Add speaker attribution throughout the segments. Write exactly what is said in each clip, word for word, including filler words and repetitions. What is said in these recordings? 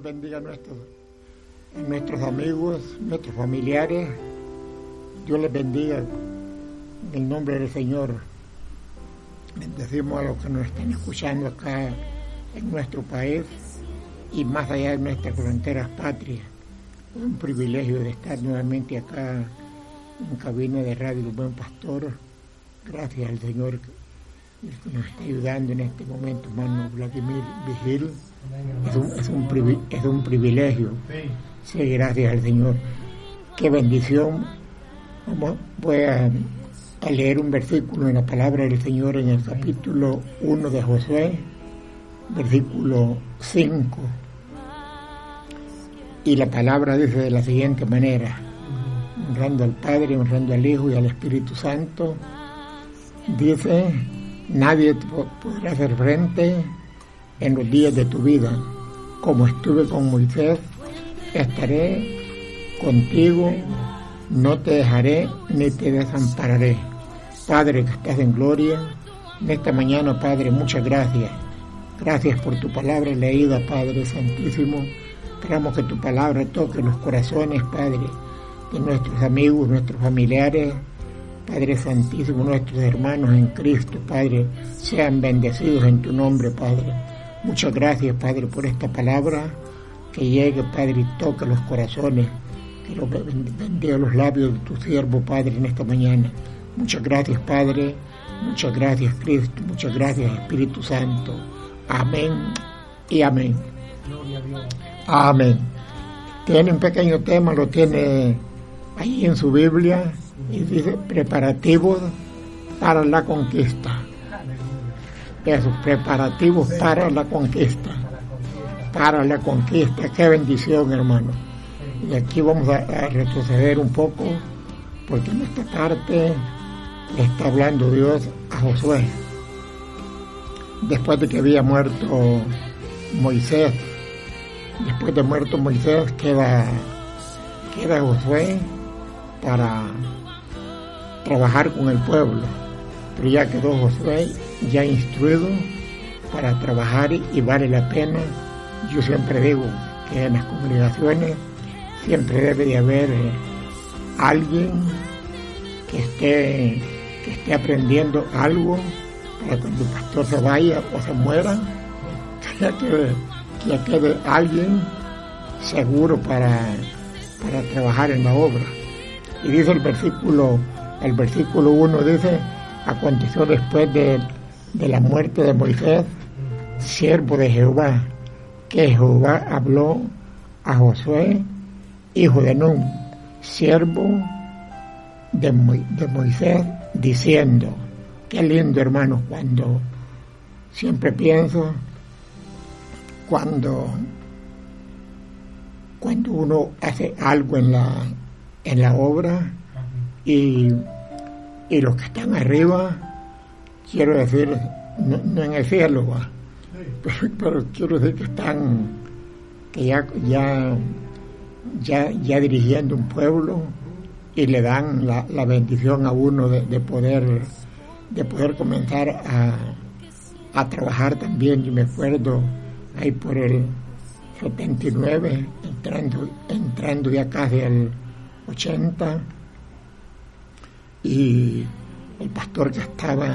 Speaker 1: Dios bendiga a nuestros, a nuestros amigos, nuestros familiares. Dios les bendiga en el nombre del Señor. Bendecimos a los que nos están escuchando acá en nuestro país y más allá de nuestras fronteras patrias. Es un privilegio de estar nuevamente acá en cabina de Radio El Buen Pastor. Gracias al Señor que nos está ayudando en este momento, hermano Vladimir Vigil. Es un, es un, privi, es un privilegio. Sí, gracias al Señor. Qué bendición. Vamos, voy a, a leer un versículo en la palabra del Señor en el capítulo uno de Josué, versículo cinco. Y la palabra dice de la siguiente manera: honrando al Padre, honrando al Hijo y al Espíritu Santo. Dice: nadie te podrá hacer frente en los días de tu vida. Como estuve con Moisés, estaré contigo, no te dejaré ni te desampararé. Padre que estás en gloria, en esta mañana, Padre, muchas gracias. Gracias por tu palabra leída, Padre Santísimo. Esperamos que tu palabra toque los corazones, Padre, de nuestros amigos, nuestros familiares, Padre Santísimo, nuestros hermanos en Cristo, Padre, sean bendecidos en tu nombre, Padre. Muchas gracias, Padre, por esta palabra, que llegue, Padre, y toque los corazones, que lo bendiga los labios de tu siervo, Padre, en esta mañana. Muchas gracias, Padre, muchas gracias, Cristo, muchas gracias, Espíritu Santo. Amén y amén. Amén. Tiene un pequeño tema, lo tiene ahí en su Biblia, y dice: preparativos para la conquista. Esos preparativos para la conquista. Para la conquista. Qué bendición, hermano. Y aquí vamos a, a retroceder un poco, porque en esta parte le está hablando Dios a Josué. Después de que había muerto Moisés, después de muerto Moisés, queda, queda Josué para trabajar con el pueblo. Pero ya quedó Josué ya instruido para trabajar y vale la pena. Yo siempre digo que en las congregaciones siempre debe de haber alguien que esté, que esté aprendiendo algo para cuando el pastor se vaya o se muera, que ya quede, que ya quede alguien seguro para, para trabajar en la obra. Y dice el versículo, el versículo uno dice: aconteció después de, de la muerte de Moisés, siervo de Jehová, que Jehová habló a Josué, hijo de Nun, siervo de, Mo, de Moisés, diciendo. Qué lindo, hermano, cuando siempre pienso cuando cuando uno hace algo en la en la obra y, y los que están arriba, quiero decir, no, no en el cielo, pero, pero quiero decir que están que ya ya ya, ya dirigiendo un pueblo y le dan la, la bendición a uno de, de poder de poder comenzar a, a trabajar también. Yo me acuerdo ahí por el setenta y nueve, entrando, entrando ya casi al ochenta, y el pastor que estaba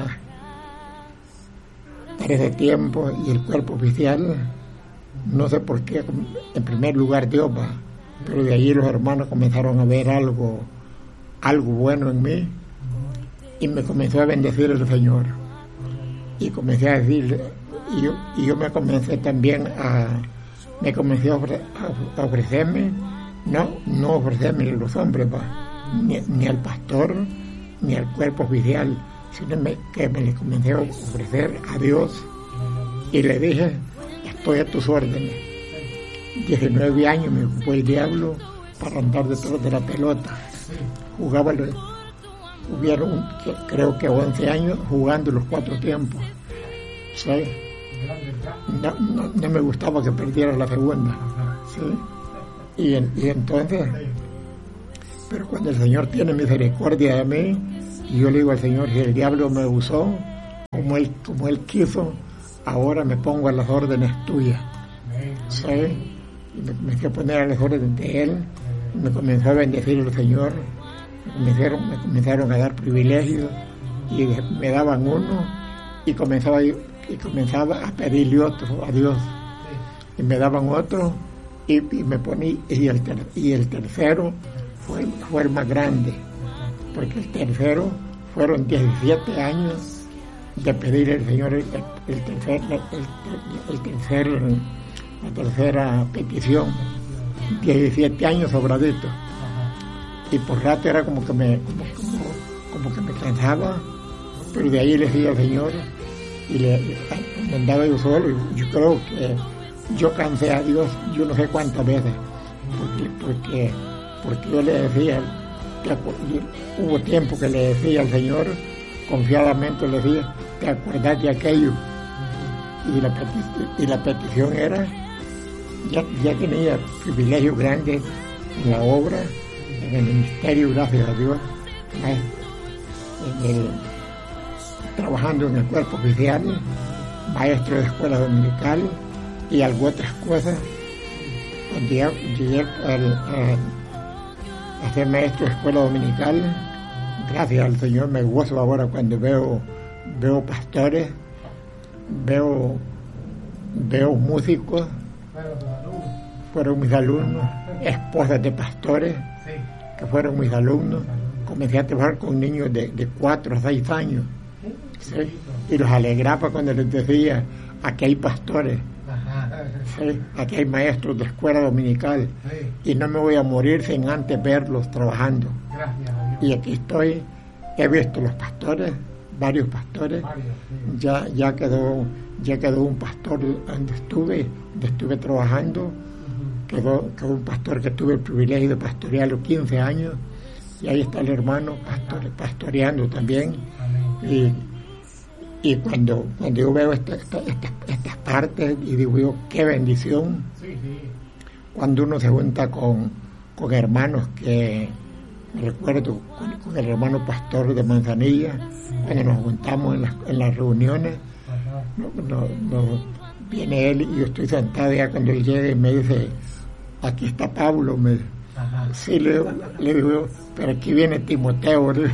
Speaker 1: para ese tiempo y el cuerpo oficial, no sé por qué, en primer lugar Dios va, pero de allí los hermanos comenzaron a ver algo, algo bueno en mí, y me comenzó a bendecir el Señor, y comencé a decir, y yo, y yo me comencé también a, me comencé a, ofre, a ofrecerme, no, no ofrecerme a los hombres, va, ni, ni al pastor, ni al cuerpo oficial, sino me, que me le comencé a ofrecer a Dios, y le dije: estoy a tus órdenes. diecinueve años me ocupó el diablo para andar detrás de la pelota. Jugaba los, hubieron creo que once años jugando los cuatro tiempos, ¿sabes? No, no, no me gustaba que perdiera la segunda, ¿sí? Y, y entonces, pero cuando el Señor tiene misericordia de mí, y yo le digo al Señor: si el diablo me usó como él, como él quiso, ahora me pongo a las órdenes tuyas, ¿sí? me comencé a poner a las órdenes de Él, me comenzó a bendecir el Señor, me comenzaron, me comenzaron a dar privilegios, y me daban uno, y comenzaba, y comenzaba a pedirle otro a Dios, y me daban otro, y, y me ponía, y el, ter, y el tercero fue, fue el más grande, porque el tercero fueron diecisiete años de pedir al Señor el, el, tercer, el, el, el tercer, la tercera petición, diecisiete años sobradito, y por rato era como que me como, como, como que me cansaba, pero de ahí le decía al Señor y le, le andaba yo solo. Yo creo que yo cansé a Dios yo no sé cuántas veces, porque porque, porque yo le decía, hubo tiempo que le decía al Señor confiadamente, le decía, ¿te acuerdas de aquello? Y la petición, y la petición era, ya, ya tenía privilegios grandes en la obra, en el ministerio, gracias a Dios, en el, trabajando en el cuerpo oficial, maestro de escuela dominical y algunas otras cosas. Cuando llegué a ser maestro de escuela dominical, gracias al Señor me gozo ahora cuando veo veo pastores, veo veo músicos, fueron mis alumnos, esposas de pastores que fueron mis alumnos. Comencé a trabajar con niños de, de cuatro a seis años, ¿sí? Y los alegraba cuando les decía, aquí hay pastores, ¿sí? Aquí hay maestros de escuela dominical, y no me voy a morir sin antes verlos trabajando. Y aquí estoy, he visto los pastores, varios pastores, ya ya quedó ya quedó un pastor donde estuve, donde estuve trabajando, quedó, quedó un pastor que tuve el privilegio de pastorear los quince años, y ahí está el hermano pastor, pastoreando también. Y, y cuando, cuando yo veo esta, esta, esta, estas partes, y digo yo, qué bendición, cuando uno se junta con, con hermanos que, me recuerdo con, con el hermano pastor de Manzanilla, cuando nos juntamos en las, en las reuniones, no, no, no, viene él y yo estoy sentado ya, cuando él llega y me dice, aquí está Pablo, me sí, le, le digo, pero aquí viene Timoteo, y,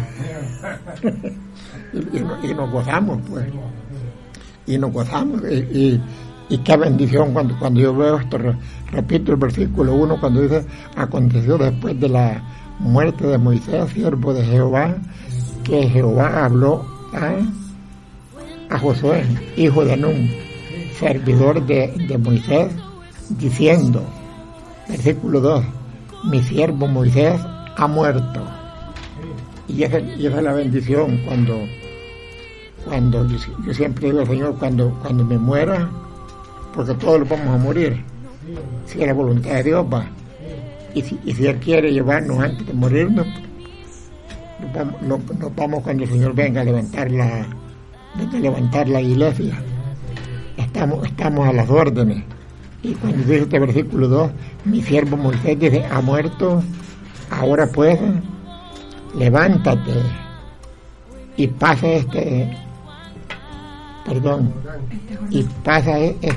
Speaker 1: y, y nos gozamos, pues, y nos gozamos, y, y, y qué bendición cuando, cuando yo veo esto. Repito el versículo uno, cuando dice, aconteció después de la muerte de Moisés, siervo de Jehová, que Jehová habló a, a Josué, hijo de Nun, servidor de, de Moisés, diciendo, versículo dos, mi siervo Moisés ha muerto. Y esa, y esa es la bendición cuando, cuando yo, yo siempre digo al Señor, cuando, cuando me muera, porque todos lo vamos a morir, si es la voluntad de Dios, va. Y si, y si Él quiere llevarnos antes de morirnos, nos vamos, nos, nos vamos cuando el Señor venga a levantar la, venga a levantar la iglesia. Estamos, estamos a las órdenes. Y cuando dice este versículo dos, mi siervo Moisés dice, ha muerto, ahora pues, levántate y pasa este, perdón, y pasa este,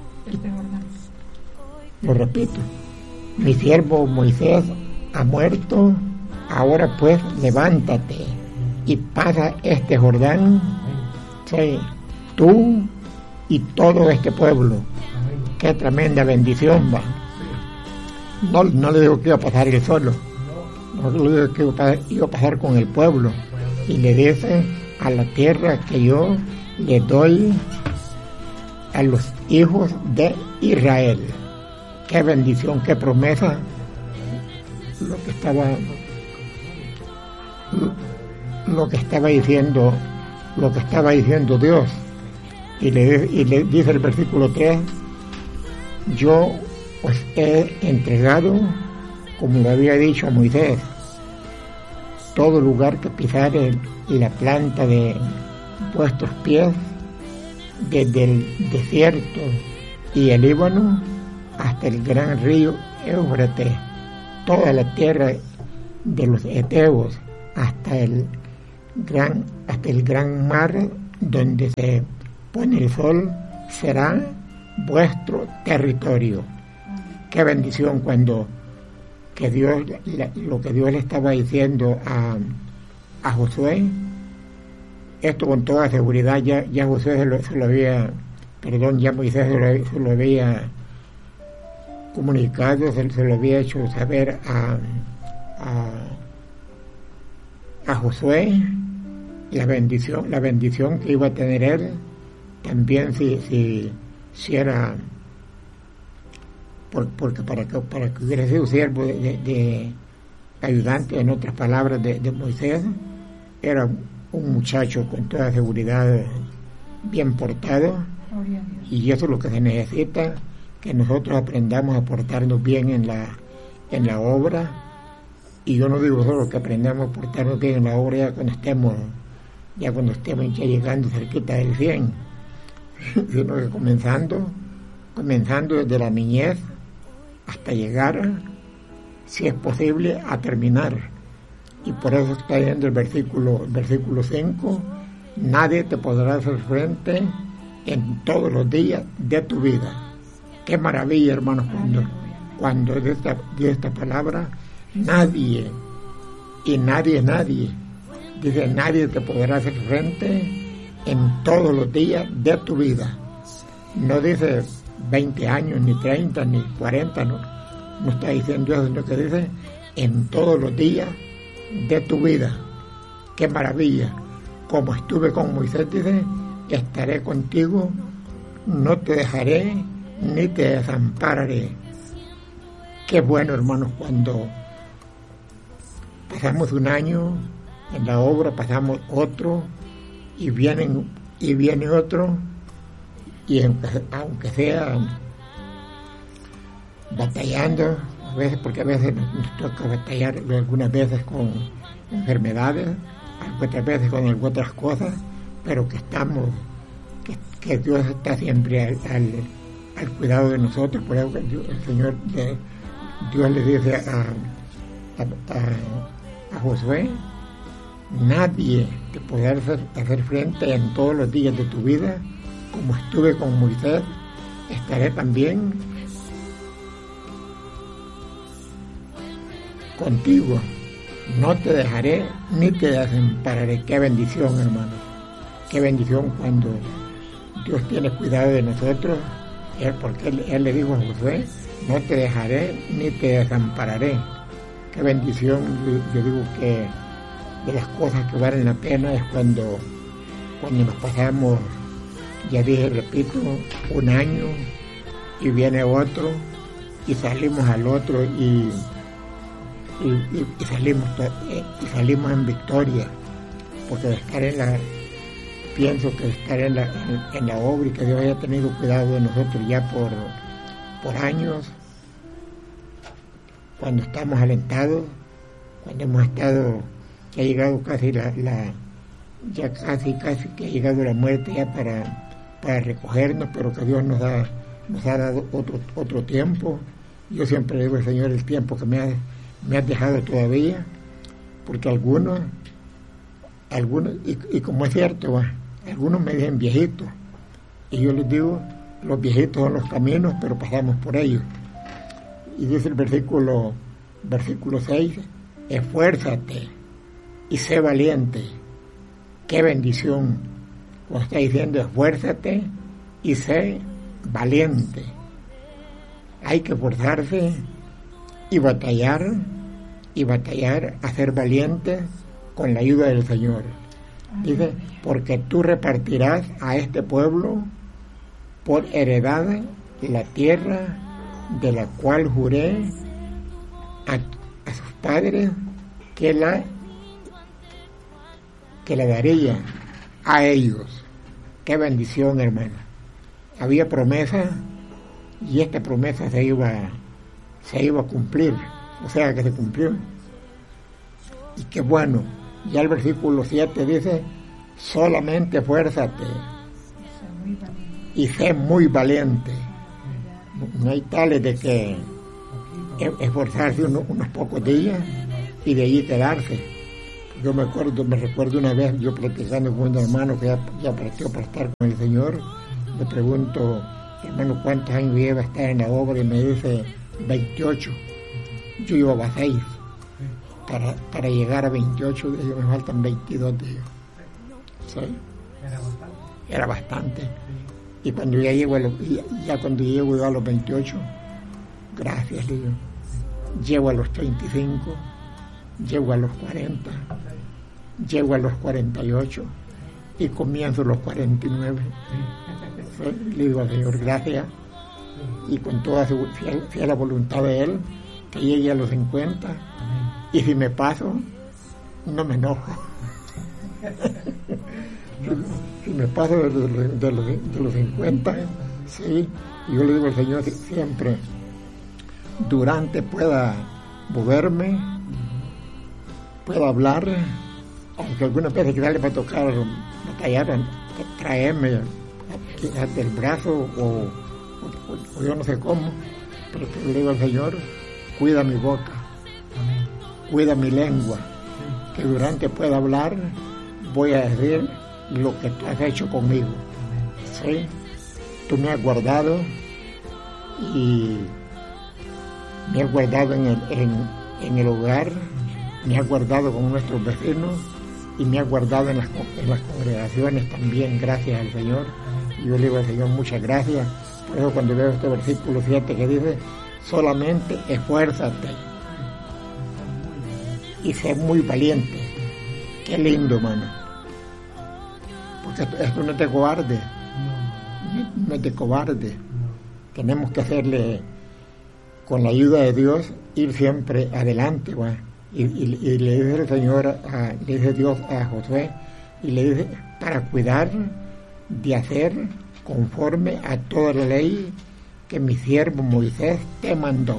Speaker 1: lo repito, mi siervo Moisés ha muerto, ahora pues, levántate y pasa este Jordán, sí, tú y todo este pueblo. Qué tremenda bendición, va. No, no le digo que iba a pasar él solo, no le digo que iba a pasar, iba a pasar con el pueblo, y le dice, a la tierra que yo le doy a los hijos de Israel. Qué bendición, qué promesa, lo que estaba lo que estaba diciendo lo que estaba diciendo Dios. Y le, y le dice el versículo tres, yo os he entregado, como le había dicho a Moisés, todo lugar que pisare la planta de vuestros pies, desde el desierto y el Líbano hasta el gran río Éufrates, toda la tierra de los heteos hasta el gran hasta el gran mar donde se pone el sol, será vuestro territorio. qué bendición cuando que Dios, la, lo que Dios le estaba diciendo a, a Josué, esto con toda seguridad ya, ya Josué se lo, se lo había, perdón, ya Moisés se lo, se lo había comunicado, se, se lo había hecho saber a, a, a Josué, la bendición, la bendición que iba a tener él, también si, si, si era, por, porque para que, para que hubiera sido siervo de, de, de ayudante, en otras palabras, de, de Moisés, era un muchacho con toda seguridad bien portado, y eso es lo que se necesita, que nosotros aprendamos a portarnos bien en la en la obra. Y yo no digo solo que aprendamos a portarnos bien en la obra ya cuando estemos ya cuando estemos ya llegando cerquita del cien, sino que comenzando comenzando desde la niñez hasta llegar, si es posible, a terminar. Y por eso está viendo el versículo, el versículo cinco, nadie te podrá hacer frente en todos los días de tu vida. Qué maravilla, hermanos, cuando, cuando de esta, de esta palabra, nadie, y nadie, nadie, dice, nadie te podrá hacer frente en todos los días de tu vida. No dice veinte años, ni treinta, ni cuarenta, no, no está diciendo eso, sino que dice, en todos los días de tu vida. Qué maravilla. Como estuve con Moisés, dice, estaré contigo, no te dejaré ni te desampararé. Qué bueno, hermanos, cuando pasamos un año en la obra, pasamos otro, y vienen y viene otro, y aunque sea batallando a veces, porque a veces nos, nos toca batallar algunas veces con enfermedades, otras veces con otras cosas, pero que estamos, que, que Dios está siempre al, al, al cuidado de nosotros. Por eso Dios, el Señor, de, Dios le dice a, a, a, a Josué, nadie te podrá hacer, hacer frente en todos los días de tu vida, como estuve con Moisés, estaré también contigo, no te dejaré ni te desampararé. Qué bendición, hermano, qué bendición cuando Dios tiene cuidado de nosotros, él, porque él, él le dijo a Josué, no te dejaré ni te desampararé. Qué bendición. Yo, yo digo que de las cosas que valen la pena es cuando cuando nos pasamos, ya dije, repito, un año y viene otro y salimos al otro y Y, y, y salimos y salimos en victoria, porque de estar en la pienso que de estar en la en, en la obra y que Dios haya tenido cuidado de nosotros ya por por años, cuando estamos alentados, cuando hemos estado, que ha llegado casi la, la ya casi casi que ha llegado la muerte ya para para recogernos, pero que Dios nos ha nos ha dado otro otro tiempo. Yo siempre digo al Señor, el tiempo que me ha me has dejado todavía, porque algunos, algunos y, y como es cierto, va, algunos me dicen viejitos, y yo les digo, los viejitos son los caminos, pero pasamos por ellos. Y dice el versículo, versículo seis, esfuérzate y sé valiente. Qué bendición, como está diciendo, esfuérzate y sé valiente. Hay que esforzarse y batallar, y batallar a ser valiente con la ayuda del Señor. Dice, porque tú repartirás a este pueblo por heredad la tierra de la cual juré a, a sus padres que la que la daría a ellos. Qué bendición, hermano. Había promesa y esta promesa se iba a se iba a cumplir, o sea que se cumplió. Y qué bueno, ya el versículo siete dice, solamente esfuérzate y sé muy valiente. No hay tales de que esforzarse unos, unos pocos días y de allí quedarse. Yo me acuerdo, me recuerdo una vez yo platicando con un hermano que ya, ya partió para estar con el Señor, le pregunto, hermano, ¿cuántos años lleva a estar en la obra? Y me dice, veintiocho, yo llevaba seis. Para, para llegar a veintiocho de ellos me faltan veintidós de ellos. ¿Sí?
Speaker 2: Era bastante.
Speaker 1: Era bastante. Sí. Y cuando ya llego a los, ya, ya cuando llego a los veintiocho, gracias, digo. Llego a los treinta y cinco, llego a los cuarenta, llego a los cuarenta y ocho y comienzo los cuarenta y nueve. Sí. Le digo al Señor, gracias. Y con toda su fiel, fiel la voluntad de Él, que llegue a los cincuenta. Y si me paso, no me enojo. si, si me paso de, de, de, los, de los cincuenta, sí, yo le digo al Señor siempre, durante pueda moverme, pueda hablar, aunque algunas veces quizás le va a tocar batallar, traerme quizás del brazo o, o, o yo no sé cómo, pero le digo al Señor, cuida mi boca. Amén. Cuida mi lengua, que durante pueda hablar, voy a decir lo que tú has hecho conmigo. ¿Sí? Tú me has guardado y me has guardado en el, en, en el hogar, me has guardado con nuestros vecinos y me has guardado en las, en las congregaciones también, gracias al Señor. Y yo le digo al Señor, muchas gracias. Por eso cuando veo este versículo siete que dice, solamente esfuérzate y sé muy valiente. Qué lindo, hermano. Porque esto, esto no es de cobarde. No, no es de cobarde. No. Tenemos que hacerle, con la ayuda de Dios, ir siempre adelante. ¿Va? Y, y, y le dice el Señor, a, le dice Dios a Josué, y le dice, para cuidar de hacer conforme a toda la ley que mi siervo Moisés te mandó.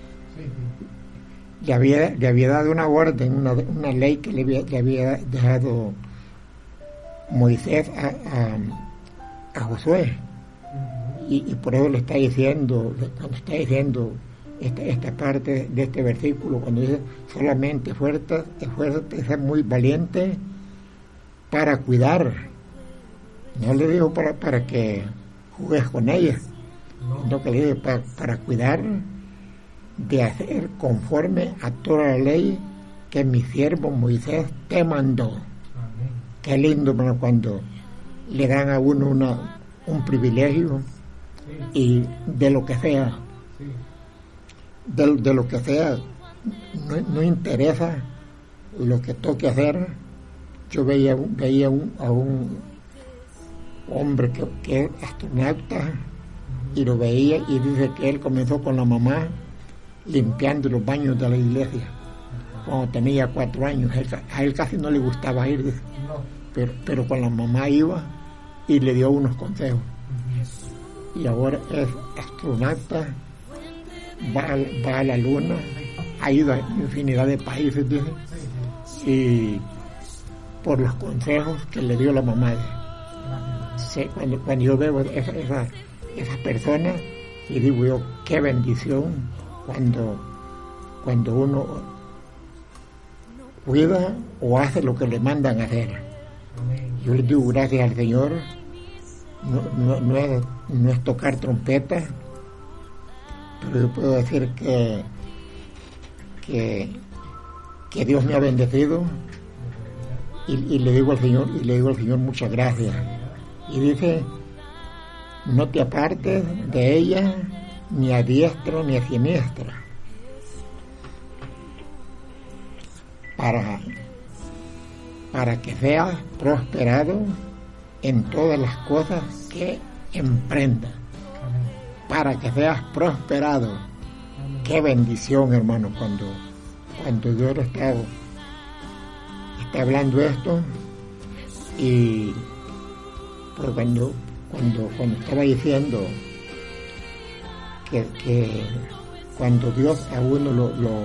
Speaker 1: Le había, le había dado una orden, una, una ley que le había, le había dejado Moisés a, a, a Josué. Y, y por eso le está diciendo, cuando está diciendo esta, esta parte de este versículo, cuando dice solamente esfuérzate, esfuérzate, ser muy valiente para cuidar. No le digo para, para que juegues con ella, sino que le digo para, para cuidar de hacer conforme a toda la ley que mi siervo Moisés te mandó. Amén. Qué lindo, bueno, cuando le dan a uno una, un privilegio, sí. Y de lo que sea, sí. de, de lo que sea, no, no interesa lo que toque hacer. Yo veía, veía un, a un hombre que, que es astronauta, uh-huh. Y lo veía y dice que él comenzó con la mamá limpiando los baños de la iglesia cuando tenía cuatro años. A él casi no le gustaba ir, no. pero, pero con la mamá iba y le dio unos consejos. Uh-huh. Y ahora es astronauta, va a, va a la luna, ha ido a infinidad de países, dice, y por los consejos que le dio la mamá. Sí, cuando, cuando yo veo esa, esa, esas personas y digo yo, qué bendición cuando, cuando uno cuida o hace lo que le mandan a hacer. Yo les digo gracias al Señor. No, no, no, es, no es tocar trompeta, pero yo puedo decir que, que, que Dios me ha bendecido y, y le digo al Señor y le digo al Señor muchas gracias. Y dice, no te apartes de ella ni a diestra ni a siniestra, para, para que seas prosperado en todas las cosas que emprendas. Para que seas prosperado. Qué bendición, hermano, cuando, cuando Dios está, está hablando esto. Y pues cuando, cuando, cuando estaba diciendo que, que cuando Dios a uno lo, lo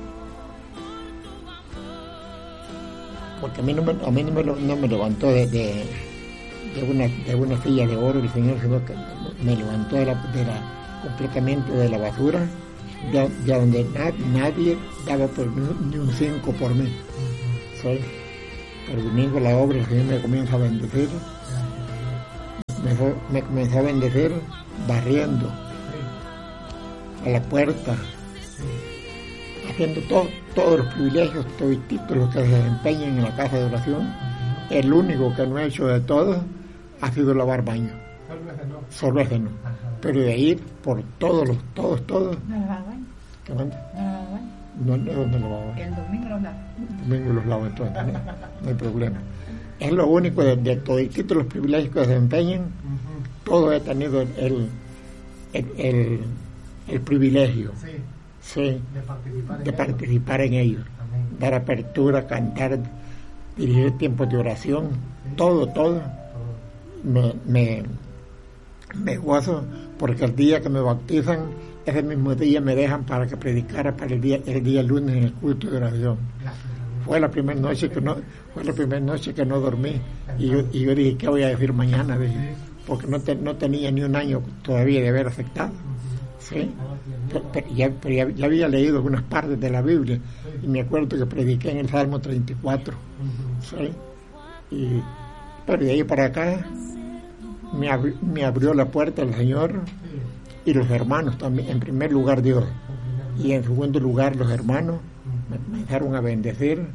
Speaker 1: porque a mí no me, a mí no me, no me levantó de, de, de, una, de una silla de oro el Señor, sino que me levantó de la, de la, completamente de la basura, de, de donde nad, nadie daba por mí, ni un cinco por mí. ¿Sí? Pero viniendo la obra, el Señor me comienza a bendecir. Me, me comenzó a bendecir barriendo. a la puerta, haciendo todo, todos los privilegios, todos los títulos que se desempeñan en la casa de oración. El único que no ha hecho de todo ha sido lavar baño. Solo ese no. Pero de ir por todos los, todos, todos.
Speaker 2: ¿No lavaba baño?
Speaker 1: ¿Qué manda?
Speaker 2: ¿No lavaba baño?
Speaker 1: No, no, no lavaba baño.
Speaker 2: El domingo los lavaba.
Speaker 1: El domingo los lavo entonces, no, no hay problema. Es lo único de, de todos los privilegios que se desempeñan. Uh-huh. Todo he tenido el, el, el, el, el privilegio. Sí. Sí, de participar en, de participar en ellos, Amén. Dar apertura, cantar, dirigir tiempos de oración, sí. todo, todo, todo. Me, me, me gozo porque el día que me bautizan, ese mismo día me dejan para que predicara para el día, el día lunes en el culto de oración. Gracias. Fue la primera noche que no, fue la primera noche que no dormí y yo, y yo dije, ¿qué voy a decir mañana? Dije, porque no, te, no tenía ni un año todavía de haber aceptado. Sí, pero, pero, ya, pero ya, ya había leído algunas partes de la Biblia y me acuerdo que prediqué en el Salmo treinta y cuatro. Sí, y, pero de ahí para acá me, abri, me abrió la puerta el Señor y los hermanos también. En primer lugar Dios y en segundo lugar los hermanos me, me empezaron a bendecir.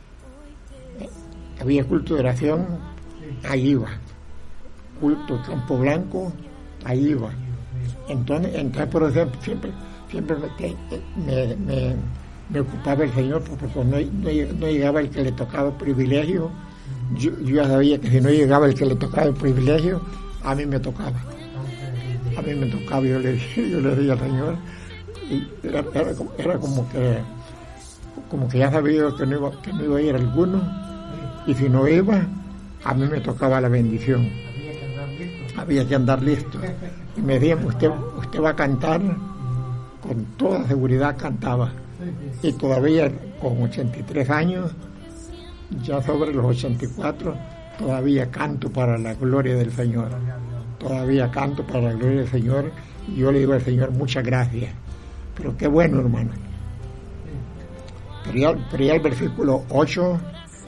Speaker 1: Había culto de oración, ahí iba. Culto Campo Blanco, ahí iba. Entonces, entonces por ejemplo, siempre, siempre me, me, me ocupaba el Señor, porque cuando no, no, no llegaba el que le tocaba privilegio, yo, yo ya sabía que si no llegaba el que le tocaba el privilegio, a mí me tocaba. A mí me tocaba, yo le dije, yo le dije al Señor, y era, era, como, era como que como que ya sabía que no, iba, que no iba a ir alguno, y si no iba, a mí me tocaba la bendición. Había que andar listo. Y me decían, usted, usted va a cantar, con toda seguridad cantaba. Y todavía con ochenta y tres años, ya sobre los ochenta y cuatro, todavía canto para la gloria del Señor. Todavía canto para la gloria del Señor. Y yo le digo al Señor, muchas gracias. Pero qué bueno, hermano. Pero ya, pero ya el versículo ocho,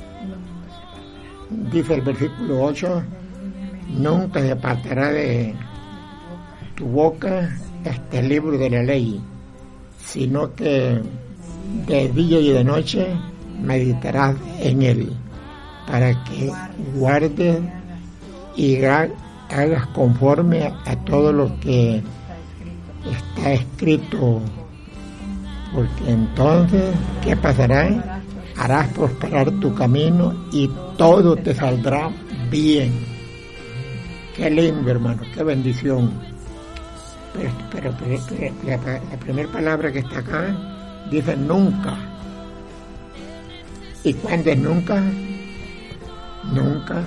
Speaker 1: dice el versículo ocho, nunca se apartará de tu boca este libro de la ley, sino que de día y de noche meditarás en él, para que guardes y hagas conforme a todo lo que está escrito, porque entonces, ¿qué pasará? Harás prosperar tu camino y todo te saldrá bien. Qué lindo, hermano, qué bendición. Pero, pero, pero, pero la, la primera palabra que está acá dice nunca. ¿Y cuándo es nunca? Nunca.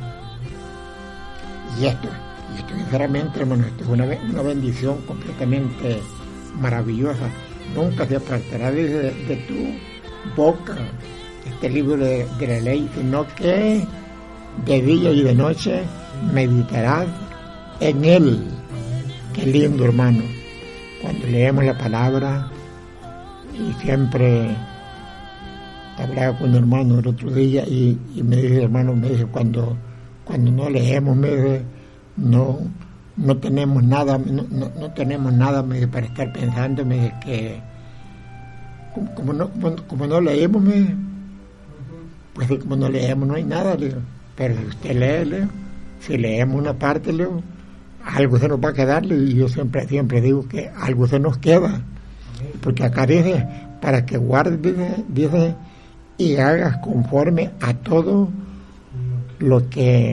Speaker 1: Y esto, y esto sinceramente, hermano, esto es una, una bendición completamente maravillosa. Nunca se apartará de, de, de tu boca este libro de, de la ley, sino que de día y de noche meditarás en él. Qué lindo, hermano, cuando leemos la palabra. Y siempre hablaba con un hermano el otro día y, y me dice, hermano, me dice, cuando cuando no leemos, me dice, no no tenemos nada, no, no, no tenemos nada me dice, para estar pensando, me dice que como, como no como, como no leemos, me dice, pues como no leemos no hay nada, le digo. Pero si usted lee, le digo, si leemos una parte, le digo, algo se nos va a quedar, le digo, y yo siempre siempre digo que algo se nos queda, porque acá dice para que guardes, dice, dice y hagas conforme a todo lo que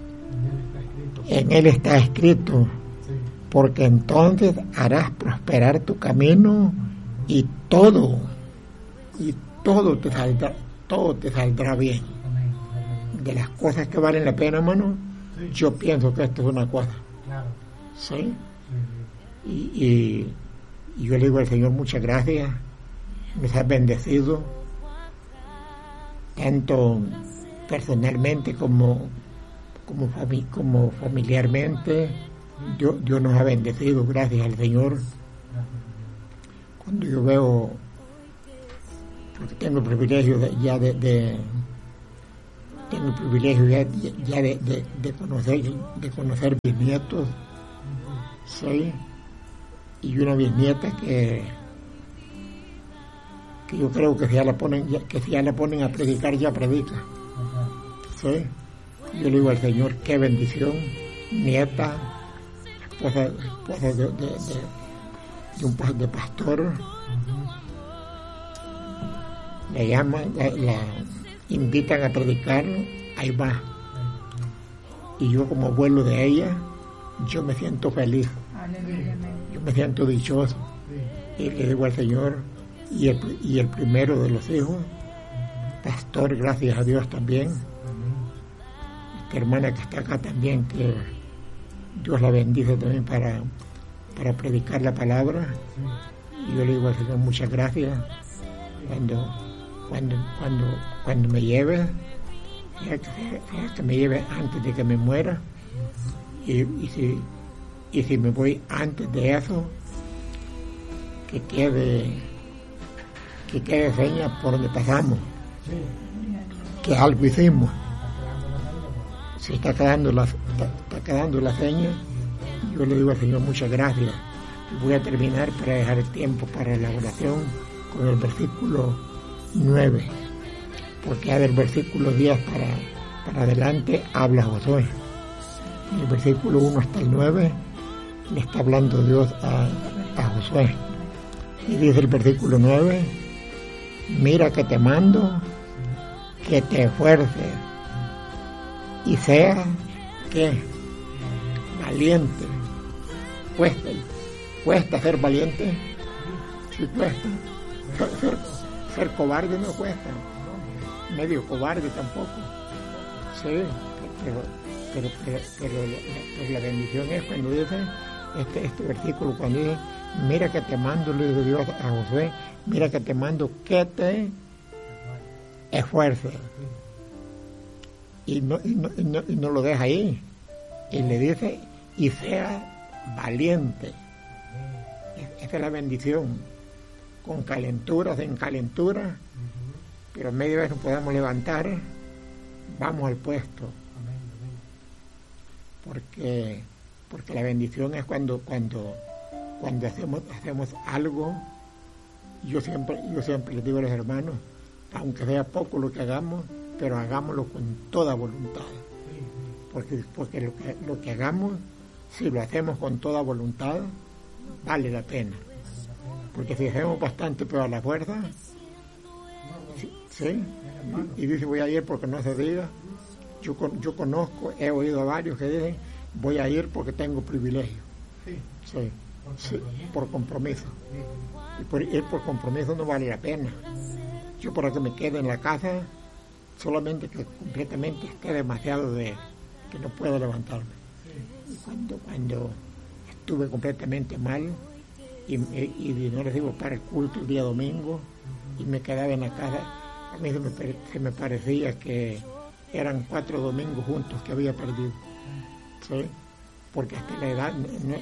Speaker 1: en él está escrito, porque entonces harás prosperar tu camino y todo y todo te saldrá todo te saldrá bien. De las cosas que valen la pena, hermano, yo pienso que esto es una cosa. ¿Sí? Y, y, y yo le digo al Señor, muchas gracias, me has bendecido tanto personalmente como como, fami- como familiarmente. Dios, Dios nos ha bendecido, gracias al Señor. Cuando yo veo, porque tengo el privilegio de, ya de, de tengo el privilegio ya, ya de, de, de conocer de conocer mis nietos, sí, y una bisnieta que, que yo creo que si ya la ponen, que si ya la ponen a predicar, ya predica. ¿Sí? Yo le digo al Señor, qué bendición, nieta, esposa, esposa de, de, de, de un de pastor. La llaman, la, la invitan a predicar, ahí va. Y yo como abuelo de ella, yo me siento feliz. Yo me siento dichoso. Y le digo al Señor, y el, y el primero de los hijos, pastor, gracias a Dios también. Esta hermana que está acá también, que Dios la bendice también para, para predicar la palabra. Y yo le digo al Señor, muchas gracias. Cuando, cuando, cuando, cuando me lleve, que me lleve antes de que me muera, y, y si y si me voy antes de eso, que quede que quede seña por donde pasamos, que algo hicimos. Si está quedando la está, está quedando la seña, yo le digo al Señor muchas gracias. Y voy a terminar para dejar el tiempo para la oración con el versículo nueve, porque ya del versículo diez para, para adelante habla Josué. El versículo uno hasta el nueve le está hablando Dios a, a Josué. Y dice el versículo nueve, mira que te mando que te esfuerces y sea que valiente. Cuesta, cuesta ser valiente, sí cuesta. Ser, ser, ser cobarde no cuesta, medio cobarde tampoco, sí, pero, pero, pero, pero, la, pero la bendición es cuando dice este, este versículo, cuando dice, mira que te mando, le dice Dios a Josué, mira que te mando que te esfuerces, y no, y no, y no, y no lo deja ahí, y le dice, y sea valiente. Esa es la bendición, con calentura, sin calentura, pero media vez nos podemos levantar, vamos al puesto, porque porque la bendición es cuando cuando cuando hacemos hacemos algo. Yo siempre yo siempre les digo a los hermanos, aunque sea poco lo que hagamos, pero hagámoslo con toda voluntad, porque porque lo que lo que hagamos, si lo hacemos con toda voluntad, vale la pena, porque si hacemos bastante pero a la fuerza, sí, ¿sí? Y, y dice voy a ir porque no se diga. Yo yo conozco, he oído a varios que dicen voy a ir porque tengo privilegio, sí, sí, por compromiso, y por ir por compromiso no vale la pena. Yo para que me quede en la casa, solamente que completamente esté demasiado de que no puedo levantarme. Y cuando cuando estuve completamente mal y, y, y no les digo para el culto el día domingo y me quedaba en la casa, a mí se me, se me parecía que eran cuatro domingos juntos que había perdido, ¿sí? Porque hasta la edad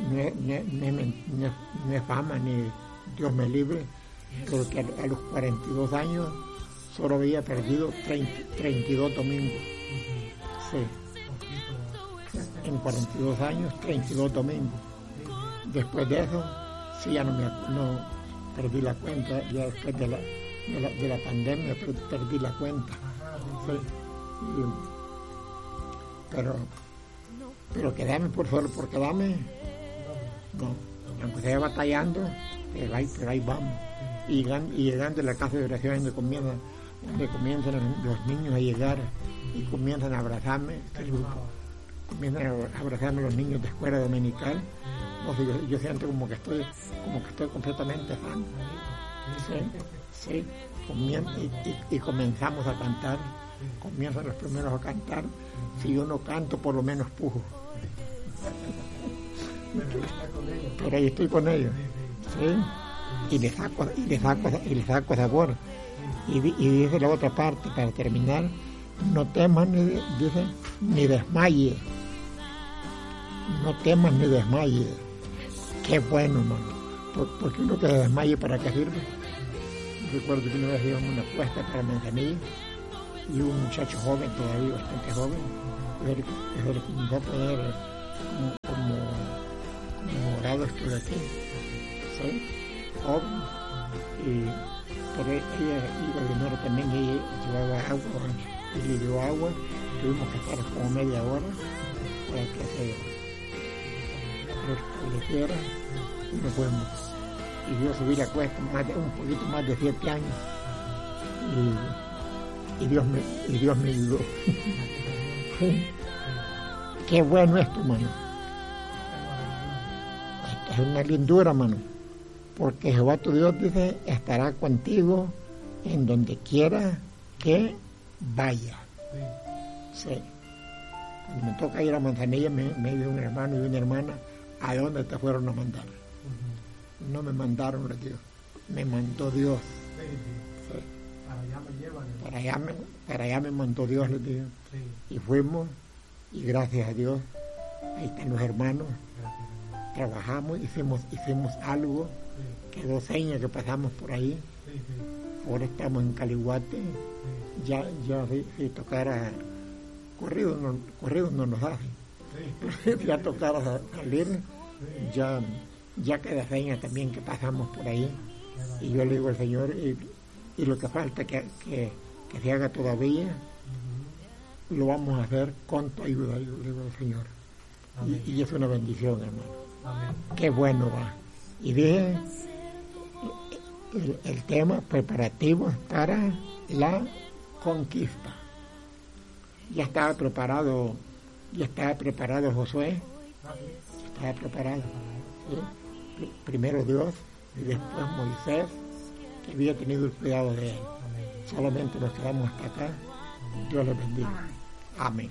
Speaker 1: no es fama ni Dios me libre, pero que a, a los cuarenta y dos años solo había perdido treinta y dos domingos, sí. En cuarenta y dos años, treinta y dos domingos. Después de eso, sí, ya no me no perdí la cuenta, ya después de la, de la, de la pandemia perdí la cuenta. Sí. Y, pero, pero quedarme por solo por quedarme, no. Aunque se vaya batallando, pero ahí, pero ahí vamos. Y llegando, y llegando a la casa de oración donde comienzan, donde comienzan los niños a llegar y comienzan a abrazarme, este grupo. Comienzan a abrazarme los niños de escuela dominical. O sea, yo, yo siento como que estoy como que estoy completamente sano. Sí, sí. Comien- y, y, y comenzamos a cantar. Comienzan los primeros a cantar. Si yo no canto, por lo menos pujo. Pero ahí estoy con ellos. Sí. Y les saco, y les saco, y les saco sabor. Y, y dice la otra parte, para terminar, no temas ni, dice, ni desmayes. No temas ni desmayes. Qué bueno, hermano. ¿Por, ¿Por qué uno te desmaye? ¿Para qué sirve? Recuerdo que una vez íbamos a una cuesta para Manzanillo y un muchacho joven, todavía bastante joven, se le comenzó a poner como, como, como morado esto de aquí. ¿sí? Joven, y, pero ella iba primero también, ella llevaba agua, y le dio agua, tuvimos que estar como media hora para que se restableciera y nos fuimos. Y yo subí la cuesta más de, un poquito más de siete años, y, y, Dios, me, y Dios me ayudó. ¿Sí? Qué bueno esto, hermano. Es una lindura, hermano, porque Jehová tu Dios dice, estará contigo en donde quiera que vaya. Sí. Cuando me toca ir a Manzanilla, me, me dice un hermano y una hermana, ¿a dónde te fueron a mandar? Uh-huh. No me mandaron, les digo, me mandó Dios. Sí, sí. Sí. Para allá me llevan. Para allá me, para allá me mandó Dios, les digo. Sí. Y fuimos, y gracias a Dios, ahí están los hermanos. Gracias. Trabajamos, hicimos, hicimos algo, sí. Quedó seña que pasamos por ahí. Sí, sí. Ahora estamos en Calihuate. Sí. Ya, ya si, si tocara corrido, no, corrido no nos hacen. Sí. Ya tocara salir, sí. ya, ya queda seña también que pasamos por ahí. Sí. Y yo le digo al Señor, y, y lo que falta que, que, que se haga todavía, uh-huh. Lo vamos a hacer con tu ayuda, yo le digo al Señor. Y, y es una bendición, hermano. Amén. Qué bueno va. Y dije, el, el tema preparativos para la conquista. Ya estaba preparado, ya estaba preparado Josué, estaba preparado. ¿Sí? Primero Dios y después Moisés, que había tenido el cuidado de él. Solamente nos quedamos hasta acá. Dios les bendiga. Amén.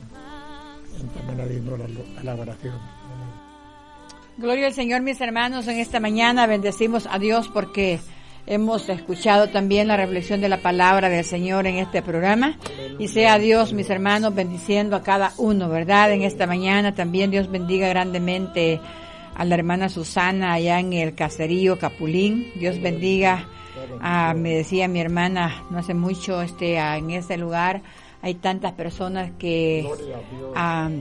Speaker 1: En a la oración.
Speaker 2: Gloria al Señor, mis hermanos. En esta mañana bendecimos a Dios porque hemos escuchado también la reflexión de la palabra del Señor en este programa. Y sea Dios, mis hermanos, bendiciendo a cada uno, ¿verdad? En esta mañana también Dios bendiga grandemente a la hermana Susana allá en el caserío Capulín. Dios bendiga a, me decía mi hermana no hace mucho, este, a, en ese lugar hay tantas personas que um,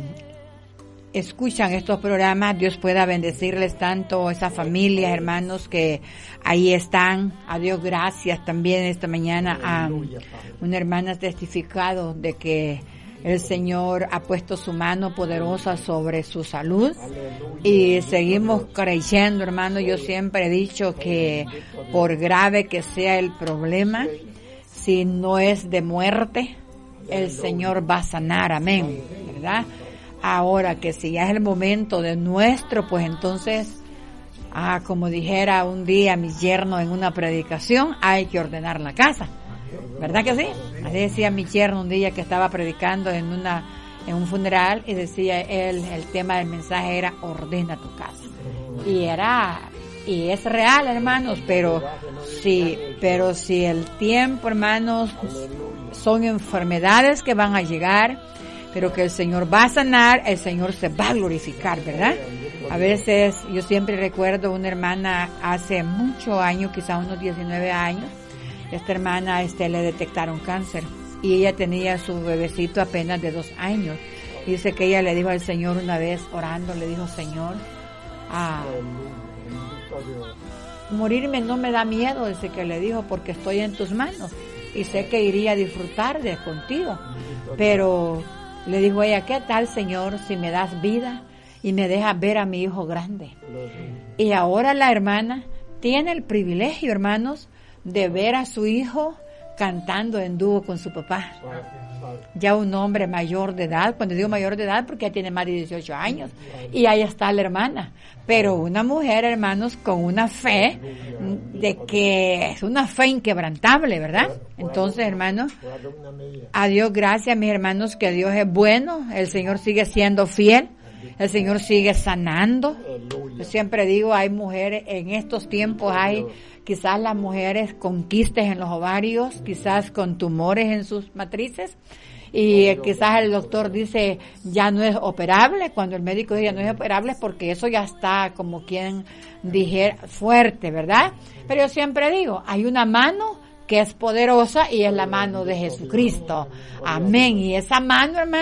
Speaker 2: escuchan estos programas. Dios pueda bendecirles tanto, esas familias, hermanos que ahí están. A Dios gracias también esta mañana. A una hermana ha testificado de que el Señor ha puesto su mano poderosa sobre su salud. Y seguimos creyendo, hermano. Yo siempre he dicho que por grave que sea el problema, si no es de muerte, el Señor va a sanar, amén, ¿verdad? Ahora que si ya es el momento de nuestro, pues entonces, ah, como dijera un día mi yerno en una predicación, hay que ordenar la casa, ¿verdad que sí? Así decía mi yerno un día que estaba predicando en una en un funeral y decía él, el tema del mensaje era ordena tu casa. Y era, y es real, hermanos, pero sí, pero si el tiempo, hermanos, son enfermedades que van a llegar, pero que el Señor va a sanar, el Señor se va a glorificar, ¿verdad? A veces, yo siempre recuerdo una hermana hace muchos años, quizá unos diecinueve años, esta hermana este, le detectaron cáncer y ella tenía su bebecito apenas de dos años. Dice que ella le dijo al Señor una vez, orando, le dijo, Señor, ah, morirme no me da miedo, dice que le dijo, porque estoy en tus manos y sé que iría a disfrutar de contigo. Pero le dijo ella, ¿qué tal, Señor, si me das vida y me dejas ver a mi hijo grande? Y ahora la hermana tiene el privilegio, hermanos, de ver a su hijo cantando en dúo con su papá. Ya un hombre mayor de edad, cuando digo mayor de edad porque ya tiene más de dieciocho años, y ahí está la hermana. Pero una mujer, hermanos, con una fe de que es una fe inquebrantable, ¿verdad? Entonces, hermanos, a Dios gracias, mis hermanos, que Dios es bueno, el Señor sigue siendo fiel, el Señor sigue sanando. Yo siempre digo, hay mujeres, en estos tiempos hay quizás las mujeres con quistes en los ovarios, quizás con tumores en sus matrices, y quizás el doctor dice ya no es operable. Cuando el médico dice ya no es operable es porque eso ya está, como quien dijera, fuerte, ¿verdad? Pero yo siempre digo, hay una mano que es poderosa y es la mano de Jesucristo. Amén. Y esa mano, hermano,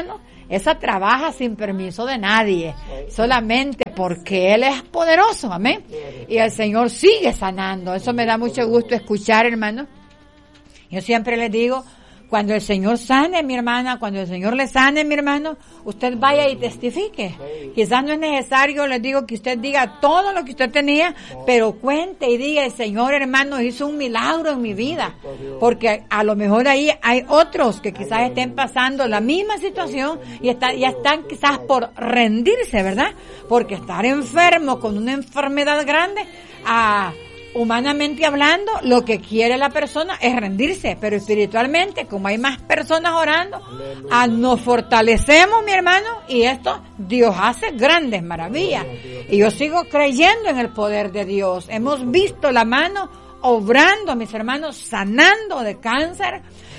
Speaker 2: esa trabaja sin permiso de nadie, solamente porque Él es poderoso, amén. Y el Señor sigue sanando. Eso me da mucho gusto escuchar, hermano. Yo siempre les digo, cuando el Señor sane, mi hermana, cuando el Señor le sane, mi hermano, usted vaya y testifique. Quizás no es necesario, les digo, que usted diga todo lo que usted tenía, pero cuente y diga, el Señor, hermano, hizo un milagro en mi vida. Porque a lo mejor ahí hay otros que quizás estén pasando la misma situación y están, ya están quizás por rendirse, ¿verdad? Porque estar enfermo con una enfermedad grande, a... humanamente hablando, lo que quiere la persona es rendirse, pero espiritualmente, como hay más personas orando, a nos fortalecemos, mi hermano, y esto Dios hace grandes maravillas. Y yo sigo creyendo en el poder de Dios. Hemos visto la mano obrando, mis hermanos, sanando de cáncer,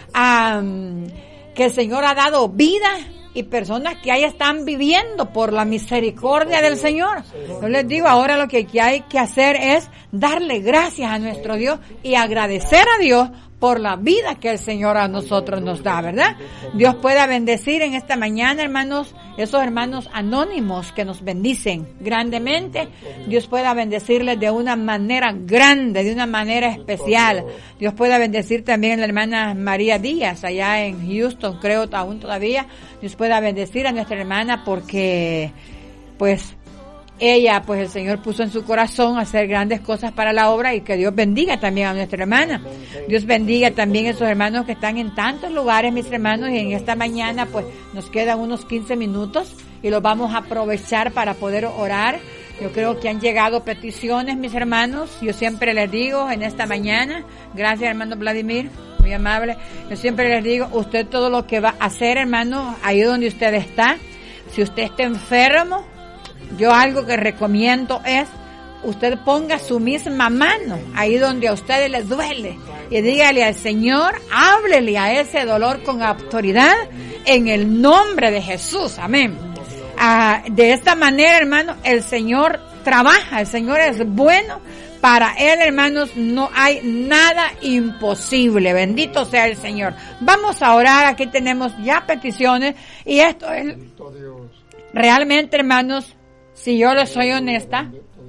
Speaker 2: um, que el Señor ha dado vida, y personas que ahí están viviendo por la misericordia del Señor. Yo les digo, ahora lo que hay que hacer es darle gracias a nuestro Dios y agradecer a Dios por la vida que el Señor a nosotros nos da, ¿verdad? Dios pueda bendecir en esta mañana, hermanos, esos hermanos anónimos que nos bendicen grandemente. Dios pueda bendecirles de una manera grande, de una manera especial. Dios pueda bendecir también a la hermana María Díaz, allá en Houston, creo aún todavía. Dios pueda bendecir a nuestra hermana porque, pues, ella, pues el Señor puso en su corazón hacer grandes cosas para la obra, y que Dios bendiga también a nuestra hermana. Dios bendiga también a esos hermanos que están en tantos lugares, mis hermanos, y en esta mañana pues nos quedan unos quince minutos y los vamos a aprovechar para poder orar. Yo creo que han llegado peticiones, mis hermanos. Yo siempre les digo en esta mañana, gracias hermano Vladimir, muy amable, yo siempre les digo, usted todo lo que va a hacer, hermano, ahí donde usted está, si usted está enfermo, yo algo que recomiendo es, usted ponga su misma mano ahí donde a usted le duele y dígale al Señor, háblele a ese dolor con autoridad en el nombre de Jesús, amén. Ah, de esta manera, hermano, el Señor trabaja, el Señor es bueno. Para Él, hermanos, no hay nada imposible. Bendito sea el Señor. Vamos a orar, aquí tenemos ya peticiones, y esto es realmente, hermanos, si yo les soy honesta,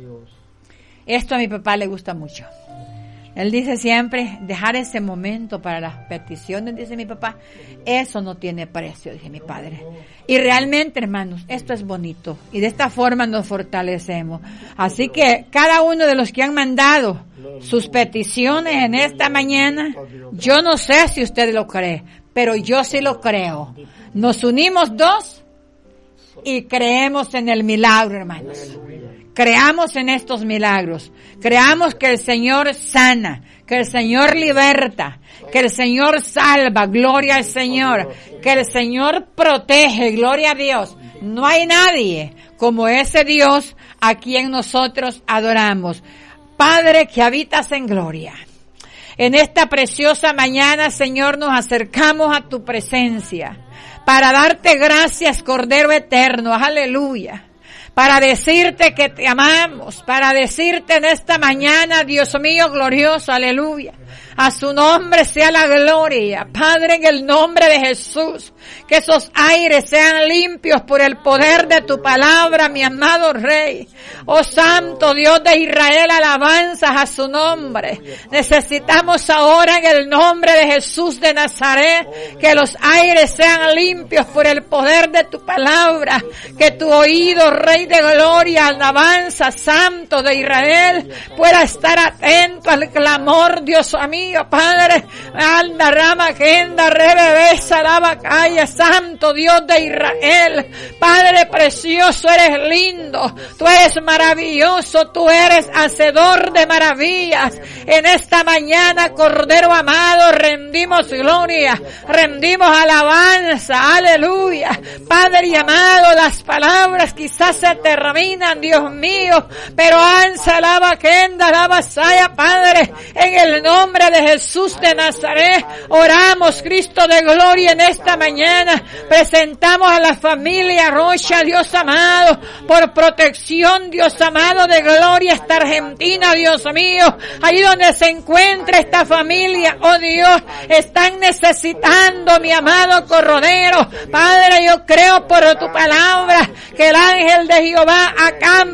Speaker 2: esto a mi papá le gusta mucho. Él dice siempre, dejar ese momento para las peticiones, dice mi papá, eso no tiene precio, dice mi padre. Y realmente, hermanos, esto es bonito. Y de esta forma nos fortalecemos. Así que cada uno de los que han mandado sus peticiones en esta mañana, yo no sé si usted lo cree, pero yo sí lo creo. Nos unimos dos y creemos en el milagro, hermanos. Creamos en estos milagros. Creamos que el Señor sana, que el Señor liberta, que el Señor salva, gloria al Señor, que el Señor protege, gloria a Dios. No hay nadie como ese Dios a quien nosotros adoramos. Padre que habitas en gloria, en esta preciosa mañana, Señor, nos acercamos a tu presencia para darte gracias, Cordero Eterno, aleluya. Para decirte que te amamos, para decirte en esta mañana, Dios mío glorioso, aleluya. A su nombre sea la gloria, Padre, en el nombre de Jesús. Que esos aires sean limpios por el poder de tu palabra, mi amado Rey. Oh Santo Dios de Israel, alabanzas a su nombre. Necesitamos ahora en el nombre de Jesús de Nazaret que los aires sean limpios por el poder de tu palabra. Que tu oído, Rey de gloria, alabanza, Santo de Israel, pueda estar atento al clamor, Dios mío, Padre. Anda, rama, quenda, rebebesa, lava, calle, Santo Dios de Israel. Padre precioso, eres lindo, tú eres maravilloso, tú eres hacedor de maravillas. En esta mañana, Cordero amado, rendimos gloria, rendimos alabanza, aleluya. Padre y amado, las palabras quizás se terminan, Dios mío, pero ansa, lava, quenda, lava, saya, Padre, en el nombre de Jesús de Nazaret, oramos, Cristo de gloria, en esta mañana. Presentamos a la familia Rocha, Dios amado, por protección, Dios amado de gloria, esta Argentina, Dios mío, ahí donde se encuentra esta familia, oh Dios, están necesitando, mi amado Cordero. Padre, yo creo por tu palabra que el ángel de Jehová acampa